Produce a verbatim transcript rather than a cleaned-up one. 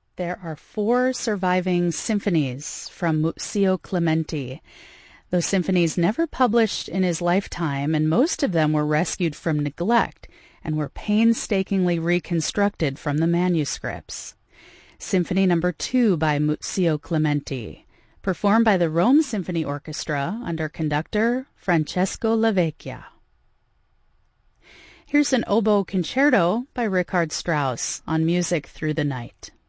There are four surviving symphonies from Muzio Clementi. Those symphonies never published in his lifetime, and most of them were rescued from neglect and were painstakingly reconstructed from the manuscripts. Symphony number two by Muzio Clementi, performed by the Rome Symphony Orchestra under conductor Francesco Lavecchia. Here's an oboe concerto by Richard Strauss on Music Through the Night.